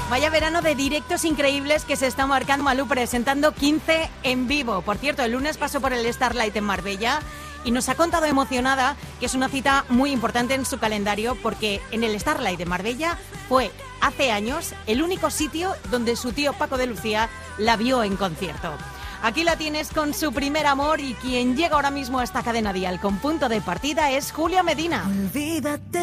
Vaya verano de directos increíbles que se está marcando Malú, presentando 15 en vivo. Por cierto, el lunes pasó por el Starlight en Marbella y nos ha contado emocionada que es una cita muy importante en su calendario porque en el Starlight de Marbella fue hace años el único sitio donde su tío Paco de Lucía la vio en concierto. Aquí la tienes con su primer amor y quien llega ahora mismo a esta cadena dial con punto de partida es Julia Medina. Olvídate